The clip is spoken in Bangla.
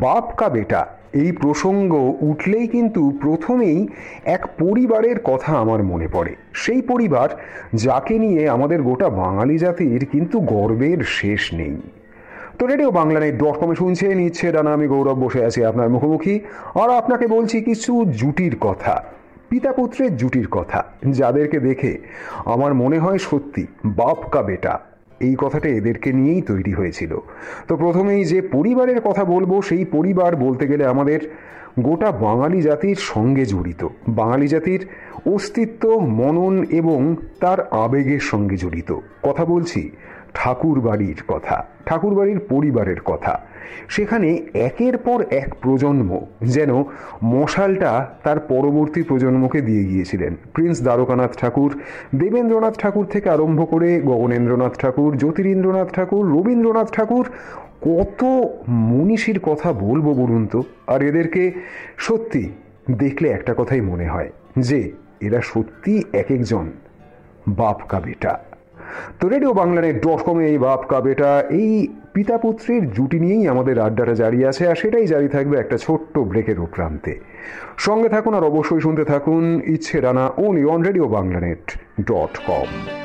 বাপ কা বেটা এই প্রসঙ্গ উঠলেই কিন্তু প্রথমেই এক পরিবারের কথা আমার মনে পড়ে। সেই পরিবার যাকে নিয়ে আমাদের গোটা বাঙালি জাতির কিন্তু গর্বের শেষ নেই। তো রেডিও বাংলানেট.com শুনছেন ইচ্ছে ডানা, আমি গৌরব বসে আছি আপনার মুখোমুখি, আর আপনাকে বলছি কিছু জুটির কথা, পিতা পুত্রের জুটির কথা, যাদেরকে দেখে আমার মনে হয় সত্যি বাপ কা বেটা এই কথাটা এদেরকে নিয়েই তৈরি হয়েছিল। তো প্রথমেই যে পরিবারের কথা বলবো, সেই পরিবার বলতে গেলে আমাদের গোটা বাঙালি জাতির সঙ্গে জড়িত, বাঙালি জাতির অস্তিত্ব, মনন এবং তার আবেগের সঙ্গে জড়িত। কথা বলছি ঠাকুর বাড়ির কথা, ঠাকুর বাড়ির পরিবারের কথা। সেখানে একের পর এক প্রজন্ম যেন মশালটা তার পরবর্তী প্রজন্মকে দিয়ে গিয়েছিলেন। প্রিন্স দ্বারকানাথ ঠাকুর, দেবেন্দ্রনাথ ঠাকুর থেকে আরম্ভ করে গগনেন্দ্রনাথ ঠাকুর, জ্যোতিরিন্দ্রনাথ ঠাকুর, রবীন্দ্রনাথ ঠাকুর, কত মনীষীর কথা বলবো বলুন তো। আর এদেরকে সত্যি দেখলে একটা কথাই মনে হয় যে এরা সত্যি এক একজন বাপ কা বেটা। তো রেডিও বাংলানেট.com এই বাপ কা বেটা, এই পিতা পুত্রের জুটি নিয়েই আমাদের আড্ডাটা জারি আছে, আর সেটাই জারি থাকবে একটা ছোট্ট ব্রেকের প্রান্তে। সঙ্গে থাকুন আর অবশ্যই শুনতে থাকুন ইচ্ছে ডানা, ওনলি অন রেডিও বাংলানেট.com।